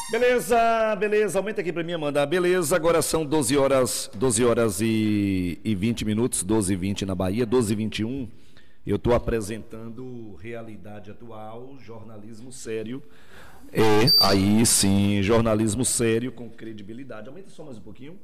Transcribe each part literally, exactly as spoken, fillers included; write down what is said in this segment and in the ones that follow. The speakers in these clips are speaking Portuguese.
Beleza, beleza, aumenta aqui pra mim, Amanda. Beleza, agora são doze horas, doze horas e, e vinte minutos, doze e vinte na Bahia, doze e vinte e um. Eu estou apresentando realidade atual, jornalismo sério. É, aí sim, jornalismo sério com credibilidade. Aumenta só mais um pouquinho.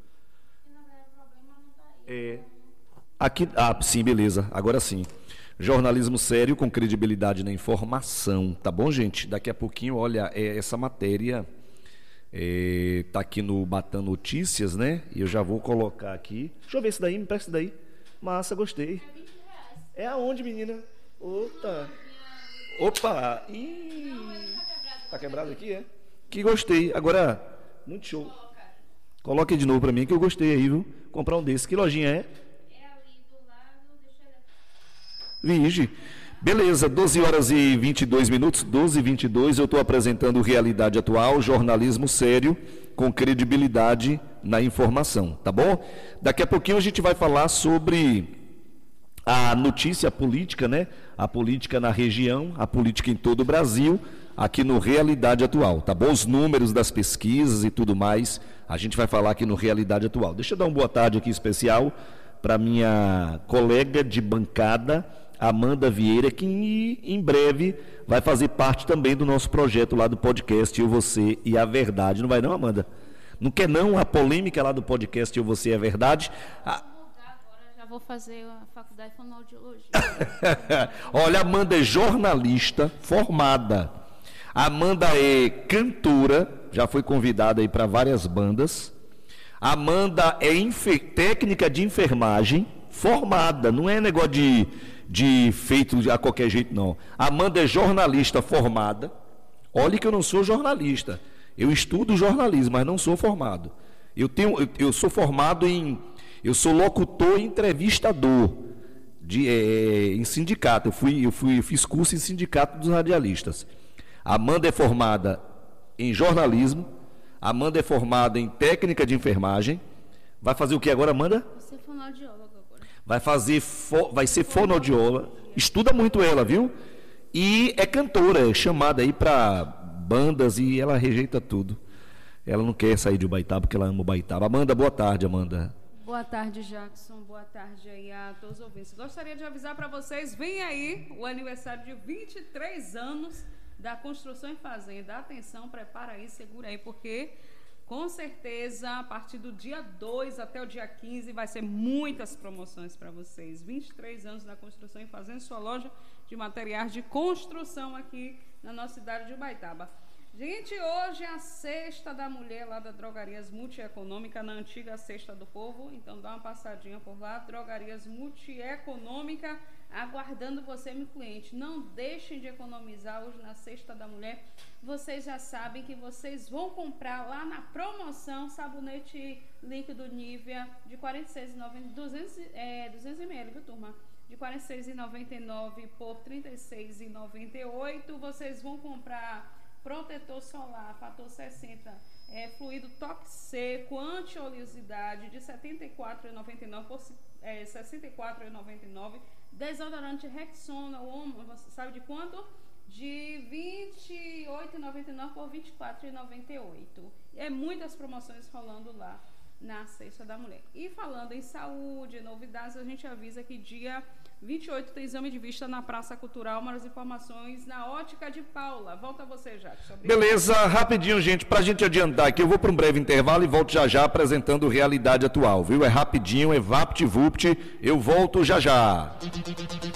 É. Aqui, ah, sim, beleza, agora sim. Jornalismo sério com credibilidade na informação, tá bom, gente? Daqui a pouquinho, olha, é, essa matéria é, tá aqui no Batan Notícias, né? E eu já vou colocar aqui. Deixa eu ver esse daí, me presta daí. Massa, gostei. É aonde, menina? Opa! Opa! Ih! Tá quebrado aqui, é? Que gostei. Agora, muito show. Coloque de novo pra mim que eu gostei aí, viu? Comprar um desse. Que lojinha é? Vige. Beleza, doze horas e vinte e dois minutos, doze e vinte e dois, eu estou apresentando realidade atual, jornalismo sério, com credibilidade na informação, tá bom? Daqui a pouquinho a gente vai falar sobre a notícia política, né? A política na região, a política em todo o Brasil, aqui no Realidade Atual, tá bom? Os números das pesquisas e tudo mais, a gente vai falar aqui no Realidade Atual. Deixa eu dar uma boa tarde aqui especial para minha colega de bancada, Amanda Vieira, que em breve vai fazer parte também do nosso projeto lá do podcast Eu, Você e a Verdade. Não vai não, Amanda? Não quer não a polêmica lá do podcast Eu, Você e a Verdade? Ah, já vou fazer a faculdade de fonoaudiologia. Olha, Amanda é jornalista formada. Amanda é cantora, já foi convidada aí para várias bandas. Amanda é enfer- técnica de enfermagem formada, não é negócio de, de feito a qualquer jeito, não. Amanda é jornalista formada. Olha que eu não sou jornalista. Eu estudo jornalismo, mas não sou formado. Eu, tenho, eu, eu sou formado em... Eu sou locutor e entrevistador de, é, em sindicato. Eu, fui, eu, fui, eu fiz curso em sindicato dos radialistas. Amanda é formada em jornalismo. Amanda é formada em técnica de enfermagem. Vai fazer o que agora, Amanda? Você é fonoaudióloga agora. Vai fazer, fo, vai ser fonoaudióloga. Estuda muito ela, viu? E é cantora, é chamada aí para bandas e ela rejeita tudo. Ela não quer sair de Ubaitaba porque ela ama Ubaitaba. Amanda, boa tarde, Amanda. Boa tarde, Jackson. Boa tarde aí a todos os ouvintes. Gostaria de avisar para vocês, vem aí o aniversário de vinte e três anos da Construção e Fazenda. Atenção, prepara aí, segura aí, porque com certeza a partir do dia dois até o dia quinze vai ser muitas promoções para vocês. vinte e três anos da Construção e Fazenda, sua loja de materiais de construção aqui na nossa cidade de Ubaitaba. Gente, hoje é a Sexta da Mulher lá da Drogarias Multieconômica, na antiga Sexta do Povo, então dá uma passadinha por lá, Drogarias Multieconômica, aguardando você, meu cliente. Não deixem de economizar hoje na Sexta da Mulher. Vocês já sabem que vocês vão comprar lá na promoção sabonete líquido Nivea de quarenta e seis reais e noventa centavos, duzentos, é, duzentos mililitros, viu, turma? De quarenta e seis reais e noventa e nove centavos por trinta e seis reais e noventa e oito centavos. Vocês vão comprar protetor solar, fator sessenta, é, fluido toque seco, anti-oleosidade de setenta e quatro reais e noventa e nove centavos por é, sessenta e quatro reais e noventa e nove centavos. Desodorante Rexona, você sabe de quanto? De vinte e oito reais e noventa e nove centavos por vinte e quatro reais e noventa e oito centavos. É muitas promoções rolando lá na Sexta da Mulher. E falando em saúde, novidades, a gente avisa que dia vinte e oito tem exame de vista na Praça Cultural. Mais informações na Ótica de Paula. Volta você, Jackson. Beleza, rapidinho, gente, pra gente adiantar aqui, eu vou para um breve intervalo e volto já já apresentando realidade atual, viu? É rapidinho, é vapt-vupt, eu volto já já.